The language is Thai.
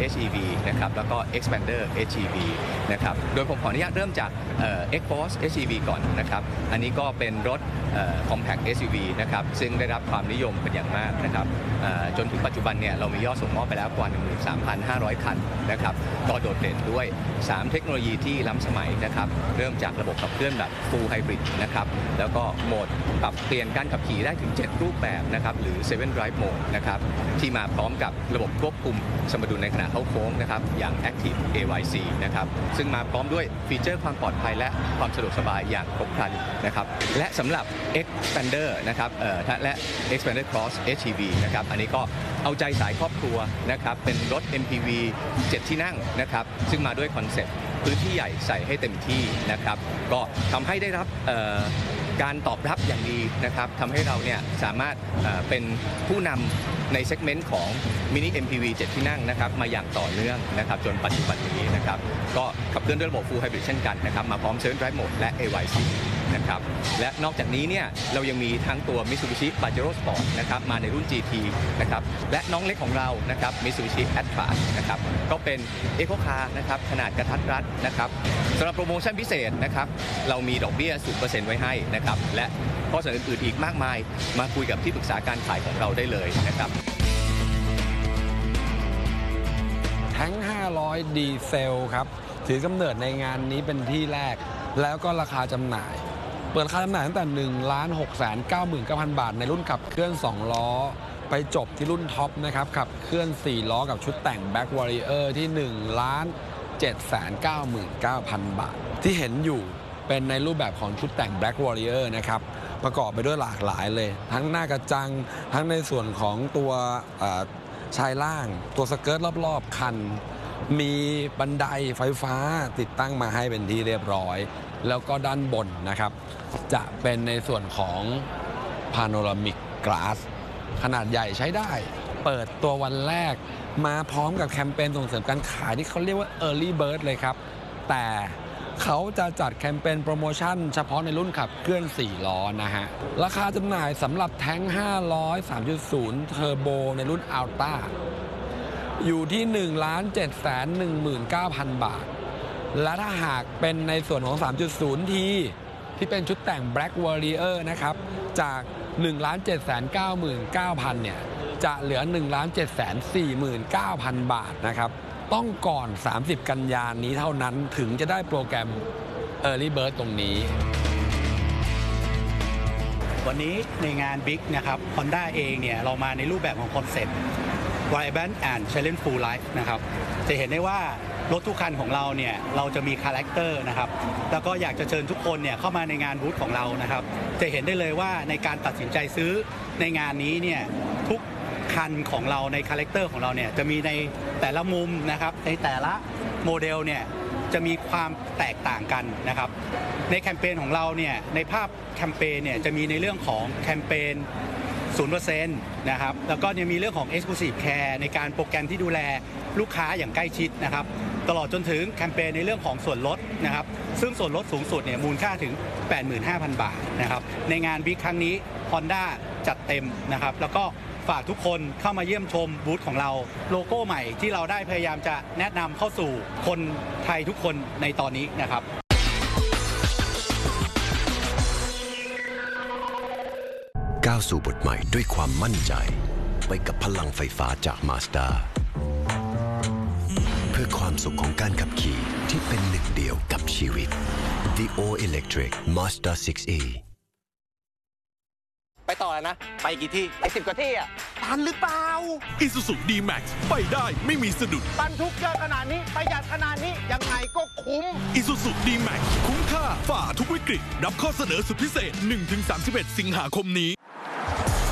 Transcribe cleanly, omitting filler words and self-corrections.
HEV นะครับแล้วก็ Expander HEV นะครับโดยผมขออนุญาตเริ่มจากX-Force HEV ก่อนนะครับอันนี้ก็เป็นรถCompact SUV นะครับซึ่งได้รับความนิยมเป็นอย่างมากนะครับจนถึงปัจจุบันเนี่ยเรามียอดส่งมอบไปแล้วกว่า 13,500 คันนะครับก็โดดเด่นด้วย3เทคโนโลยีที่ล้ำสมัยนะครับเริ่มจากระบบขับเคลื่อนแบบ Full Hybrid นะครับแล้วก็โหมดปรับเปลี่ยนการขับขี่ได้ถึง7รูปแบบนะครับหรือ 7 Drive Mode นะครับที่มาพร้อมกับระบบควบคุมสมดุลในขณะเข้าโค้งนะครับอย่าง Active AYC นะครับซึ่งมาพร้อมด้วยฟีเจอร์ความปลอดภัยและความสะดวกสบายอย่างครบครันนะครับและสำหรับ Expander นะครับและ Expander Cross HEV นะครับอันนี้ก็เอาใจสายครอบครัวนะครับเป็นรถ MPV 7 ที่นั่งนะครับซึ่งมาด้วยคอนเซ็ปต์พื้นที่ใหญ่ใส่ให้เต็มที่นะครับก็ทำให้ได้รับการตอบรับอย่างดีนะครับทำให้เราเนี่ยสามารถเป็นผู้นำในเซกเมนต์ของมินิ MPV 7 ที่นั่งนะครับมาอย่างต่อเนื่องนะครับจนปัจจุบันนี้นะครับก็ขับเคลื่อนด้วยระบบ Full Hybrid เช่นกันนะครับมาพร้อม 7 Drive Mode และ AYC นะครับและนอกจากนี้เนี่ยเรายังมีทั้งตัว Mitsubishi Pajero Sport นะครับมาในรุ่น GT นะครับและน้องเล็กของเรานะครับ Mitsubishi Atlas นะครับก็เป็น Eco Car นะครับขนาดกระทัดรัดนะครับสำหรับโปรโมชั่นพิเศษนะครับเรามีดอกเบี้ย 0% ไว้ให้นะครับและข้อเสนออื่นๆอีกมากมายมาคุยกับที่ปรึกษาการขายของเราได้เลยนะครับแท้ง500ดีเซลครับถือกำเนิดในงานนี้เป็นที่แรกแล้วก็ราคาจำหน่ายเปิดราคาจำหน่ายตั้งแต่ 1,699,000 บาทในรุ่นขับเคลื่อน2ล้อไปจบที่รุ่นท็อปนะครับขับเคลื่อน4ล้อกับชุดแต่ง Black Warrior ที่ 1,799,000 บาทที่เห็นอยู่เป็นในรูปแบบของชุดแต่ง Black Warrior นะครับประกอบไปด้วยหลากหลายเลยทั้งหน้ากระจังทั้งในส่วนของตัวชายล่างตัวสเกิร์ตรอบๆคันมีบันไดไฟฟ้าติดตั้งมาให้เป็นที่เรียบร้อยแล้วก็ด้านบนนะครับจะเป็นในส่วนของพาโนรามิกกลาสขนาดใหญ่ใช้ได้เปิดตัววันแรกมาพร้อมกับแคมเปญส่งเสริมการขายที่เขาเรียกว่า Early Bird เลยครับแต่เขาจะจัดแคมเปญโปรโมชั่นเฉพาะในรุ่นขับเคลื่อน4ล้อนะฮะราคาจำหน่ายสำหรับแท้ง500 3.0 เทอร์โบในรุ่น Alta อยู่ที่ 1,719,000 บาทและถ้าหากเป็นในส่วนของ 3.0T ที่เป็นชุดแต่ง Black Warrior นะครับจาก 1,799,000 เนี่ยจะเหลือ 1,749,000 บาทนะครับต้องก่อน 30 กันยายนนี้เท่านั้นถึงจะได้โปรแกรม Early Bird ตรงนี้วันนี้ในงาน Big นะครับ Honda เองเนี่ยเรามาในรูปแบบของคอนเซ็ปต์ Vibrant and Challenge Full Life นะครับจะเห็นได้ว่ารถทุกคันของเราเนี่ยเราจะมีคาแรคเตอร์นะครับแล้วก็อยากจะเชิญทุกคนเนี่ยเข้ามาในงานบูธของเรานะครับจะเห็นได้เลยว่าในการตัดสินใจซื้อในงานนี้เนี่ยทุกคันของเราในคาแรคเตอร์ของเราเนี่ยจะมีในแต่ละมุมนะครับในแต่ละโมเดลเนี่ยจะมีความแตกต่างกันนะครับในแคมเปญของเราเนี่ยในภาพแคมเปญเนี่ยจะมีในเรื่องของแคมเปญ 0% นะครับแล้วก็ยังมีเรื่องของ Exclusive Care ในการโปรแกรมที่ดูแลลูกค้าอย่างใกล้ชิดนะครับตลอดจนถึงแคมเปญในเรื่องของส่วนลดนะครับซึ่งส่วนลดสูงสุดเนี่ยมูลค่าถึง 85,000 บาทนะครับในงาน Big ครั้งนี้ Honda จัดเต็มนะครับแล้วก็ฝากทุกคนเข้ามาเยี่ยมชมบูธของเราโลโก้ใหม่ที่เราได้พยายามจะแนะนำเข้าสู่คนไทยทุกคนในตอนนี้นะครับก้าวสู่บทใหม่ด้วยความมั่นใจไปกับพลังไฟฟ้าจาก Mazda เพื่อความสุขของการขับขี่ที่เป็นหนึ่งเดียวกับชีวิต The All Electric Mazda 6e ไปต่อแล้วนะไปกี่ที่ไอ้10 กว่าที่อ่ะทันหรือเปล่า Isuzu D-Max ไปได้ไม่มีสะดุดบรรทุกเยอะขนาดนี้ประหยัดขนาดนี้ยังไงก็คุ้ม Isuzu D-Max คุ้มค่าฝ่าทุกวิกฤตรับข้อเสนอสุดพิเศษ 1-31 สิงหาคมนี้